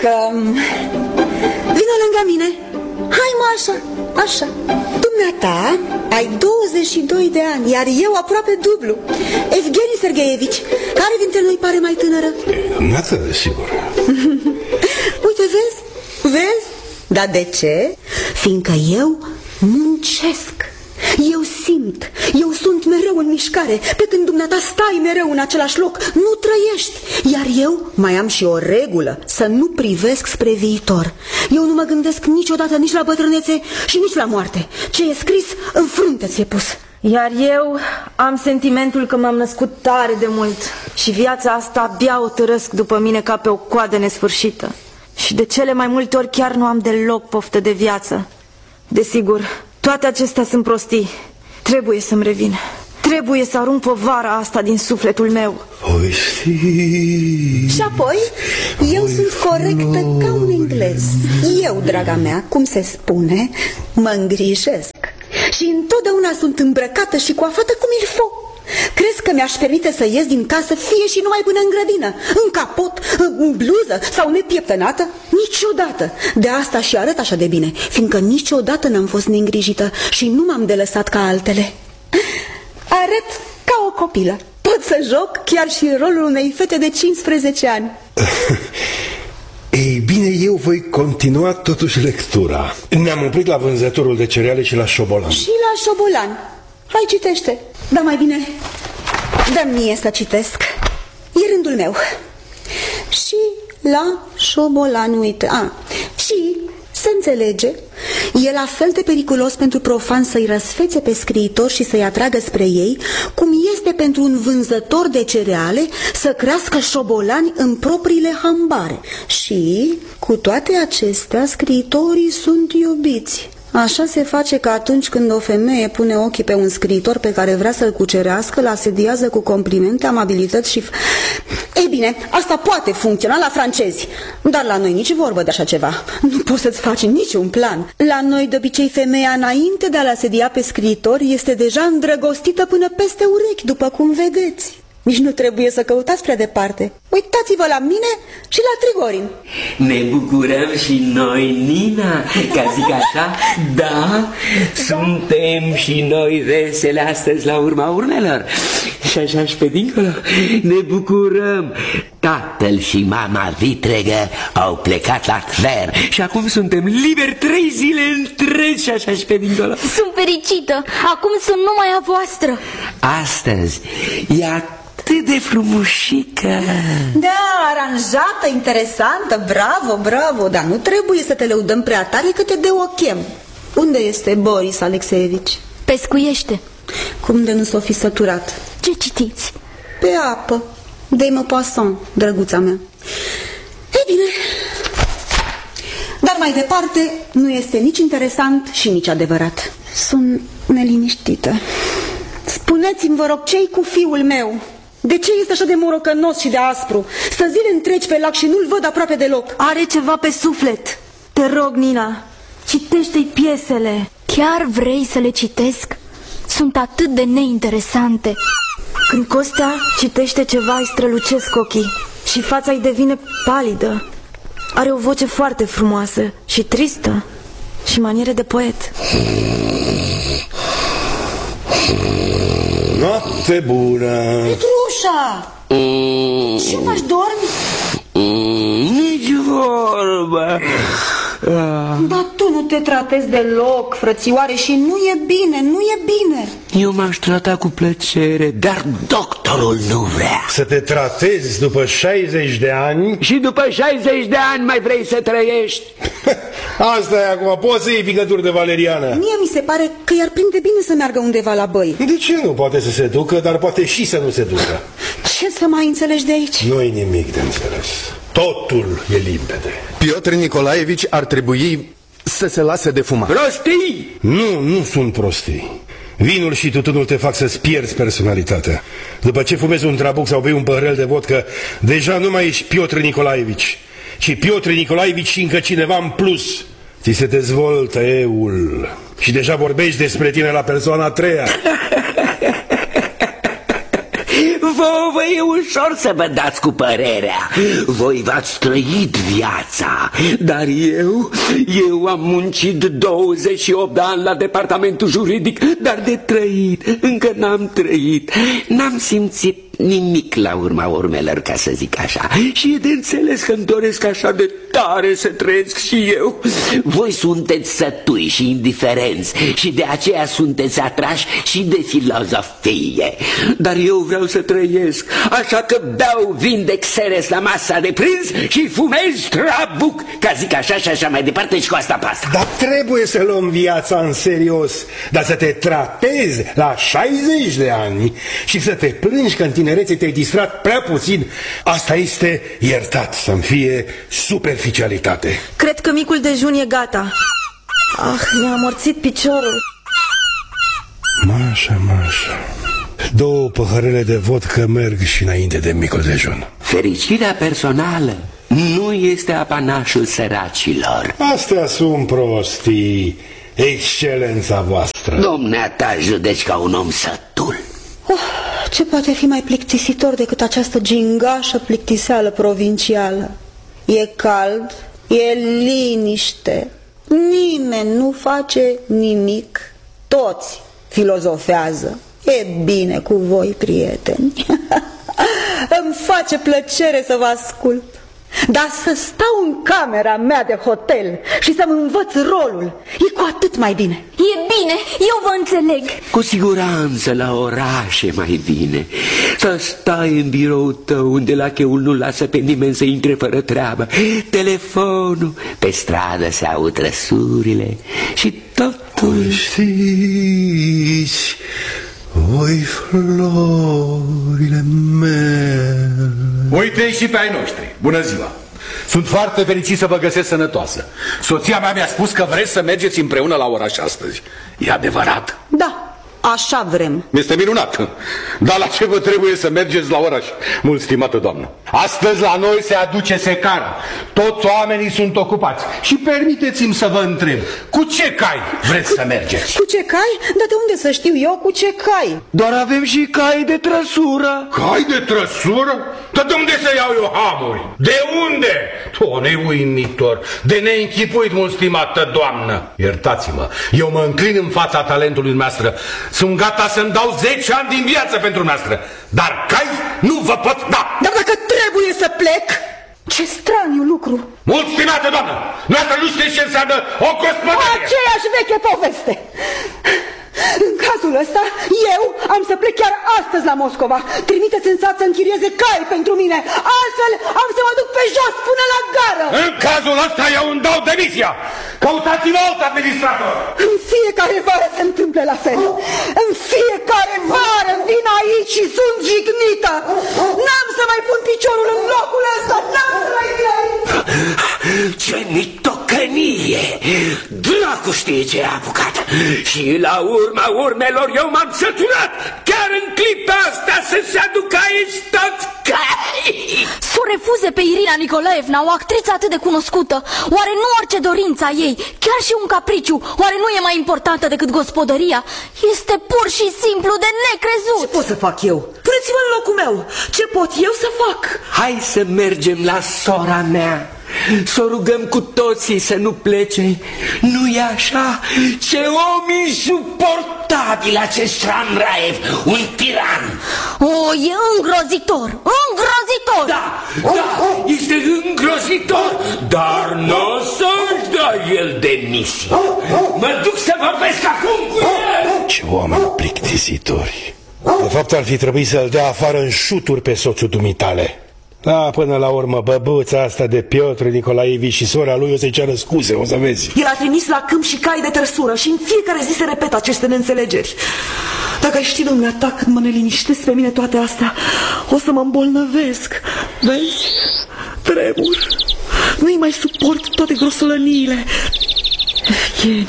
Mărică, vină lângă mine. Hai mă, așa, așa. Dumneata ai 22 de ani, iar eu aproape dublu. Evgeni Sergeevici, care dintre noi pare mai tânără? Dumneata, sigur. Uite, vezi? Vezi? Dar de ce? Fiindcă eu muncesc. Eu simt, eu sunt mereu în mișcare. Pe când dumneata stai mereu în același loc, nu trăiești. Iar eu mai am și o regulă: să nu privesc spre viitor. Eu nu mă gândesc niciodată nici la bătrânețe și nici la moarte. Ce e scris, în frunte ți-e pus. Iar eu am sentimentul că m-am născut tare de mult și viața asta abia o târăsc după mine ca pe o coadă nesfârșită. Și de cele mai multe ori chiar nu am deloc poftă de viață. Desigur, toate acestea sunt prostii. Trebuie să-mi revin. Trebuie să arunc povara asta din sufletul meu. Și apoi, eu sunt corectă ca un englez. Eu, draga mea, cum se spune, mă îngrijesc. Și întotdeauna sunt îmbrăcată și coafată cum il faut. Crezi că mi-aș permite să ies din casă fie și numai până în grădină, în capot, în bluză sau nepieptănată? Niciodată. De asta și arăt așa de bine, fiindcă niciodată n-am fost neîngrijită și nu m-am de lăsat ca altele. Arăt ca o copilă. Pot să joc chiar și rolul unei fete de 15 ani. Ei bine, eu voi continua totuși lectura. Ne-am oprit la vânzătorul de cereale și la șobolan. Și la șobolan. Hai, citește. Dar mai bine, dă-mi mie să citesc. E rândul meu. Și la șobolan, uite. Și se înțelege, e la fel de periculos pentru profan să-i răsfețe pe scriitori și să-i atragă spre ei, cum este pentru un vânzător de cereale să crească șobolani în propriile hambare. Și, cu toate acestea, scriitorii sunt iubiți. Așa se face că atunci când o femeie pune ochii pe un scriitor pe care vrea să-l cucerească, îl asediază cu complimente, amabilități și... Ei bine, asta poate funcționa la francezi, dar la noi nici vorbă de așa ceva. Nu poți să-ți faci niciun plan. La noi, de obicei, femeia, înainte de a-l asedia pe scriitor, este deja îndrăgostită până peste urechi, după cum vedeți. Nici nu trebuie să căutați prea departe. Uitați-vă la mine și la Trigorin. Ne bucurăm și noi, Nina, ca zic așa. Da, suntem și noi vesele astăzi la urma urmelor. Și așa și pe dincolo ne bucurăm. Tatăl și mama vitregă au plecat la Tver și acum suntem liberi 3 zile întregi. Și așa și pe dincolo. Sunt fericită, acum sunt numai a voastră. Astăzi e atât de frumușică. Da, aranjată, interesantă, bravo, bravo. Dar nu trebuie să te lăudăm prea tare că te deochem. Unde este Boris Alexeevici? Pescuiește. Cum de nu s-o fi săturat? Ce citiți? Pe apă. Dei-mă poisson, drăguța mea. Ei bine, dar mai departe nu este nici interesant și nici adevărat. Sunt neliniștită. Spuneți-mi, vă rog, ce-i cu fiul meu? De ce este așa de morocănos și de aspru? Stă zile întregi pe lac și nu-l văd aproape deloc. Are ceva pe suflet. Te rog, Nina, citește-i piesele. Chiar vrei să le citesc? Sunt atât de neinteresante. Când Costea citește ceva, îi strălucesc ochii și fața îi devine palidă. Are o voce foarte frumoasă și tristă și maniere de poet. Noapte bună. Petrușa! Ce faci, dormi? Nici vorbă. Dar tu nu te tratezi deloc, frățioare, și nu e bine, nu e bine. Eu m-aș trata cu plăcere, dar doctorul nu vrea. Să te tratezi după 60 de ani? Și după 60 de ani mai vrei să trăiești? Asta e acum, poți să iei picături de valeriană. Mie mi se pare că i-ar prinde bine să meargă undeva la băi. De ce nu? Poate să se ducă, dar poate și să nu se ducă. Ce să mai înțelegi de aici? Nu-i nimic de înțeles. Totul e limpede. Piotr Nicolaevici ar trebui să se lase de fumat. Prostii! Nu sunt prostii. Vinul și tutunul te fac să-ți pierzi personalitatea. După ce fumezi un trabuc sau bei un păhărel de vodcă, deja nu mai ești Piotr Nicolaevici, ci Piotr Nicolaevici și încă cineva în plus. Ți se dezvoltă eul și deja vorbești despre tine la persoana a treia. Vă e ușor să vă dați cu părerea. Voi v-ați trăit viața, dar eu am muncit 28 de ani la departamentul juridic, dar de trăit, încă n-am trăit. N-am simțit nimic la urma urmelor, ca să zic așa. Și e de înțeles că îmi doresc așa de tare să trăiesc și eu. Voi sunteți sătui și indiferenți și de aceea sunteți atrași și de filozofie. Dar eu vreau să trăiesc, așa că beau vin de Xeres la masa de prânz și fumez trabuc, ca zic așa și așa mai departe și cu asta pasta. Dar trebuie să luăm viața în serios, dar să te tratezi la 60 de ani și să te plângi că în tinerețe te-ai distrat prea puțin, asta este, iertat să-mi fie, superficialitate. Cred că micul dejun e gata. Mi-a amorțit piciorul. Mașa, Mașa, 2 păhărele de vodcă merg și înainte de micul dejun. Fericirea personală nu este apanașul săracilor. Astea sunt prostii, excelența voastră. Dumneata judeci ca un om sătul. Ce poate fi mai plictisitor decât această gingașă plictiseală provincială? E cald, e liniște, nimeni nu face nimic, toți filozofează. E bine cu voi, prieteni. Îmi face plăcere să vă ascult. Dar să stau în camera mea de hotel și să-mi învăț rolul, e cu atât mai bine. E bine, eu vă înțeleg. Cu siguranță la oraș e mai bine. Să stai în biroul tău unde lacheul nu lasă pe nimeni să intre fără treabă. Telefonul, pe stradă se aud trăsurile și totul. Știți, voi florile mele. Uite și pe ai noștri. Bună ziua! Sunt foarte fericit să vă găsesc sănătoasă. Soția mea mi-a spus că vreți să mergeți împreună la oraș astăzi. E adevărat? Da, așa vrem. Este minunat. Dar la ce vă trebuie să mergeți la oraș, mult stimată doamnă? Astăzi la noi se aduce secara. Toți oamenii sunt ocupați. Și permiteți-mi să vă întreb, cu ce cai vreți să mergeți? Cu ce cai? Dar de unde să știu eu cu ce cai? Doar avem și cai de trăsură. Cai de trăsură? Dar de unde să iau eu hamuri? De unde? Doamne, uimitor, de neînchipuit, mult stimată doamnă. Iertați-mă, eu mă înclin în fața talentului noastră. Sunt gata să-mi dau 10 ani din viață pentru noastră. Dar cai nu vă pot da. Dar dacă trebuie să plec, ce straniu lucru. Mult stimată doamnă, noastră nu știți ce înseamnă o gospodărie. Aceeași veche poveste. În cazul ăsta, eu am să plec chiar astăzi la Moscova. Trimiteți în sat să închirieze cai pentru mine. Altfel am să mă duc pe jos până la gară. În cazul ăsta eu îmi dau demisia. Căutați-vă alt administrator. În fiecare vară se întâmplă la fel. În fiecare vară vin aici și sunt jignită. N-am să mai pun piciorul în locul ăsta. N-am să mai vin aici. Ce mitocănie! Dracu știe ce a apucat. Și la urma urmelor eu m-am săturat. Chiar în clipa asta să se aducă aici tot cai. Să o refuze pe Irina Nicolaevna, o actriță atât de cunoscută. Oare nu orice dorință a ei, chiar și un capriciu, oare nu e mai importantă decât gospodăria? Este pur și simplu de necrezut. Ce pot să fac eu? Puneți-mă în locul meu. Ce pot eu să fac? Hai să mergem la sora mea, să o rugăm cu toții să nu plece. Nu-i așa? Ce om insuportabil acest Șamraev, un tiran. O, e îngrozitor, îngrozitor. Da, este îngrozitor, dar nu o să-și dea el demisia. Mă duc să vorbesc acum cu el. Ce oameni plictisitori. De fapt ar fi trebuit să-l dea afară în șuturi pe soțul dumitale. Da, până la urmă, băbuța asta de Piotr Nicolaevici și sora lui o să-i ceară scuze, o să vezi. El a trimis la câmp și cai de trăsură și în fiecare zi se repetă aceste neînțelegeri. Dacă ai ști, dumneata, când mă neliniștesc pe mine toate astea, o să mă îmbolnăvesc. Vezi? Tremur. Nu-i mai suport toate grosolăniile. Evgeni,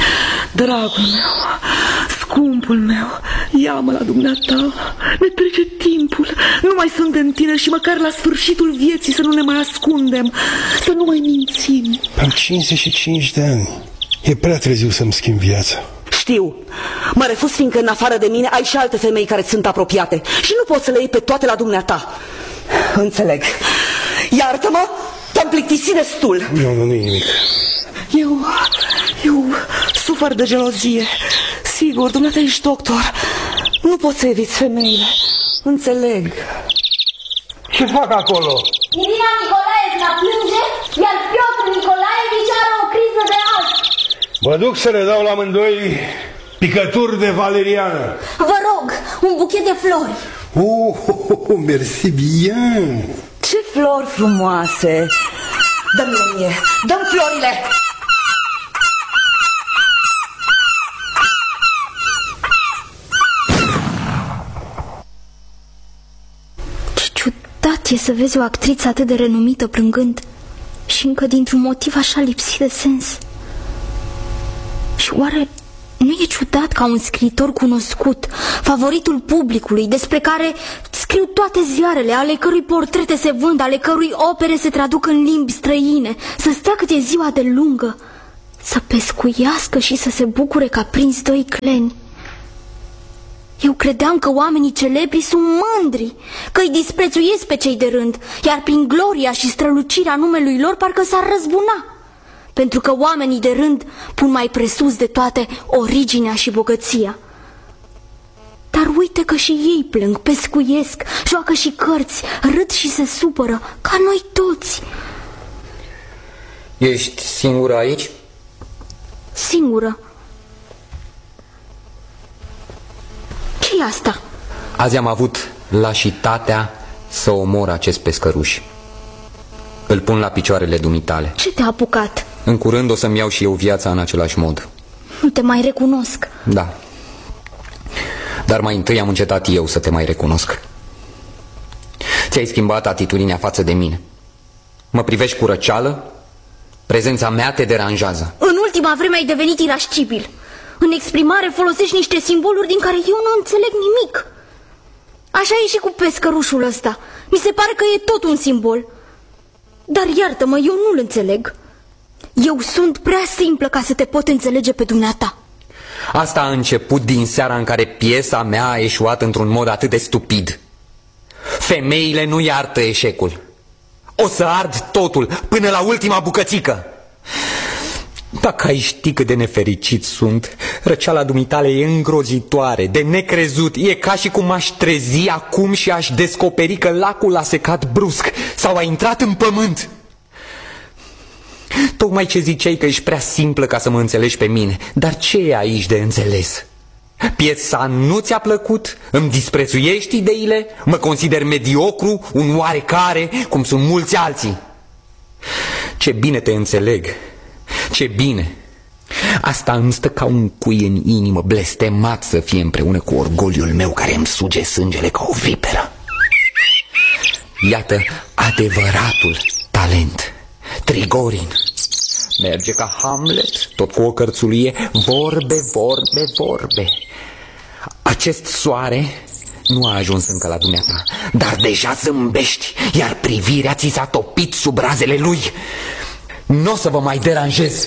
dragul meu, scumpul meu, ia-mă la dumneata, ne trece timpul, nu mai suntem tineri și măcar la sfârșitul vieții să nu ne mai ascundem, să nu mai mințim. Am 55 de ani, e prea târziu să-mi schimb viața. Știu, mă refuz fiindcă în afară de mine ai și alte femei care sunt apropiate și nu poți să le iei pe toate la dumneata. Înțeleg. Iartă-mă, te-am plictisit destul. Nu e nimic. Eu sufăr de gelozie. Sigur, dumneata ești doctor. Nu poți să eviți femeile. Înțeleg. Ce fac acolo? Irina Nicolaevna plânge, iar Piotr Nicolaevici are o criză de alt. Mă duc să le dau la amândoi picături de valeriană. Vă rog, un buchet de flori. Merci bien. Ce flori frumoase. Dă-mi mie, dă-mi florile. Ciudat e să vezi o actriță atât de renumită plângând și încă dintr-un motiv așa lipsit de sens. Și oare nu e ciudat ca un scriitor cunoscut, favoritul publicului, despre care scriu toate ziarele, ale cărui portrete se vând, ale cărui opere se traduc în limbi străine, să stea cât e ziua de lungă, să pescuiască și să se bucure că a prins 2 cleni? Eu credeam că oamenii celebri sunt mândri, că îi disprețuiesc pe cei de rând, iar prin gloria și strălucirea numelui lor parcă s-ar răzbuna, pentru că oamenii de rând pun mai presus de toate originea și bogăția. Dar uite că și ei plâng, pescuiesc, joacă și cărți, râd și se supără, ca noi toți. Ești singură aici? Singură. Ce-i asta? Azi am avut lașitatea să omor acest pescăruș. Îl pun la picioarele dumitale. Ce te-a apucat? În curând o să-mi iau și eu viața în același mod. Nu te mai recunosc. Da. Dar mai întâi am încetat eu să te mai recunosc. Ți-ai schimbat atitudinea față de mine. Mă privești cu răceală? Prezența mea te deranjează. În ultima vreme ai devenit irascibil. În exprimare folosești niște simboluri din care eu nu înțeleg nimic. Așa e și cu pescărușul ăsta. Mi se pare că e tot un simbol. Dar iartă-mă, eu nu-l înțeleg. Eu sunt prea simplă ca să te pot înțelege pe dumneata. Asta a început din seara în care piesa mea a eșuat într-un mod atât de stupid. Femeile nu iartă eșecul. O să ard totul, până la ultima bucățică. Dacă ai ști cât de nefericit sunt, răceala dumitale e îngrozitoare, de necrezut. E ca și cum aș trezi acum și aș descoperi că lacul a secat brusc sau a intrat în pământ. Tocmai ce ziceai că ești prea simplă ca să mă înțelegi pe mine. Dar ce e aici de înțeles? Piesa nu ți-a plăcut? Îmi disprețuiești ideile? Mă consider mediocru, un oarecare, cum sunt mulți alții? Ce bine te înțeleg! Ce bine! Asta îmi stă ca un cui în inimă, blestemat să fie împreună cu orgoliul meu care îmi suge sângele ca o viperă. Iată adevăratul talent. Trigorin merge ca Hamlet, tot cu o cărțulie, vorbe, vorbe, vorbe. Acest soare nu a ajuns încă la dumneata, dar deja zâmbești, iar privirea ți s-a topit sub razele lui. Nu o să vă mai deranjez.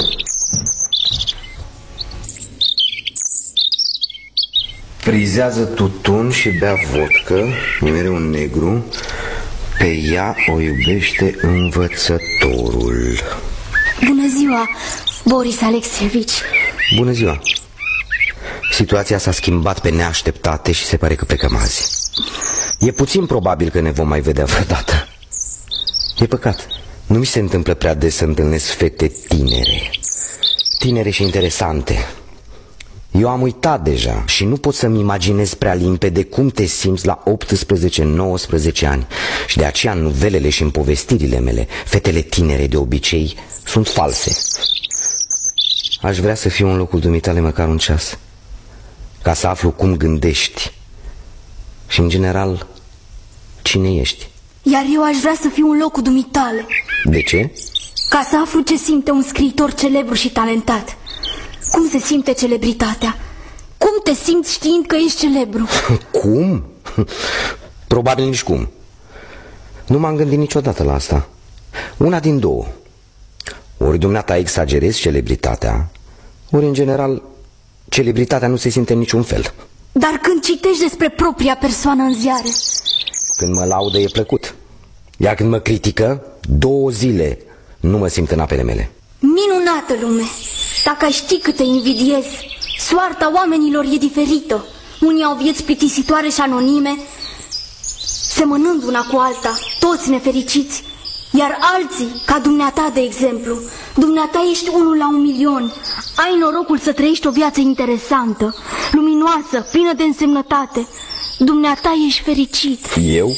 Frizează tutun și bea vodcă, e mereu un negru. Pe ea o iubește învățătorul. Bună ziua, Boris Alexievici. Bună ziua. Situația s-a schimbat pe neașteptate și se pare că plecăm azi. E puțin probabil că ne vom mai vedea vreodată. E păcat. Nu mi se întâmplă prea des să întâlnesc fete tinere și interesante. Eu am uitat deja și nu pot să-mi imaginez prea limpede cum te simți la 18-19 ani. Și de aceea în novelele și în povestirile mele, fetele tinere de obicei sunt false. Aș vrea să fiu în locul dumitale măcar un ceas, ca să aflu cum gândești și în general cine ești. Iar eu aș vrea să fiu în locul dumitale. De ce? Ca să aflu ce simte un scriitor celebru și talentat. Cum se simte celebritatea? Cum te simți știind că ești celebru? Cum? Probabil nici cum. Nu m-am gândit niciodată la asta. Una din două. Ori dumneata exagerezi celebritatea, ori în general celebritatea nu se simte în niciun fel. Dar când citești despre propria persoană în ziare? Când mă laudă e plăcut. Iar când mă critică, 2 zile nu mă simt în apele mele. Minunată lume! Dacă ai ști cât te invidiez, soarta oamenilor e diferită. Unii au vieți plictisitoare și anonime, semănând una cu alta, toți nefericiți. Iar alții, ca dumneata de exemplu, dumneata ești unul la 1.000.000. Ai norocul să trăiești o viață interesantă, luminoasă, plină de însemnătate. Dumneata ești fericit. Eu?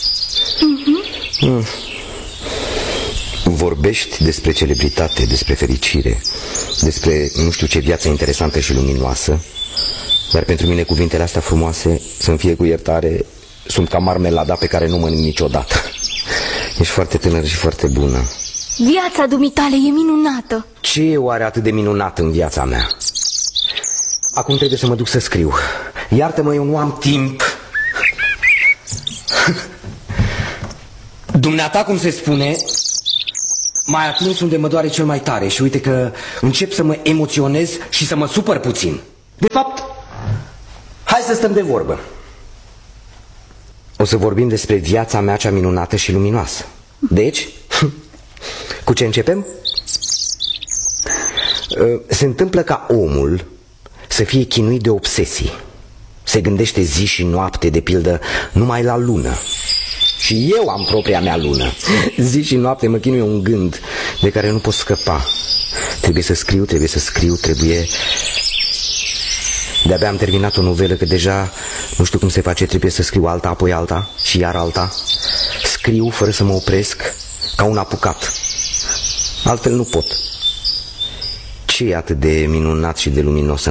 Vorbești despre celebritate, despre fericire, despre nu știu ce viață interesantă și luminoasă. Dar pentru mine cuvintele astea frumoase, să-mi fie cu iertare, sunt ca marmelada pe care nu mănânc niciodată. Ești foarte tânără și foarte bună. Viața dumitale e minunată. Ce e oare atât de minunat în viața mea? Acum trebuie să mă duc să scriu. Iartă-mă, eu nu am timp. Dumneata, cum se spune, m-ai atins unde mă doare cel mai tare. Și uite că încep să mă emoționez și să mă supăr puțin. De fapt, hai să stăm de vorbă. O să vorbim despre viața mea cea minunată și luminoasă. Deci, cu ce începem? Se întâmplă ca omul să fie chinuit de obsesii. Se gândește zi și noapte, de pildă, numai la lună. Și eu am propria mea lună. Zi și noapte mă chinuie un gând de care nu pot scăpa. Trebuie să scriu, trebuie... De-abia am terminat o novelă, că deja nu știu cum se face. Trebuie să scriu alta, apoi alta și iar alta. Scriu fără să mă opresc, ca un apucat. Altfel nu pot. Ce e atât de minunat și de luminos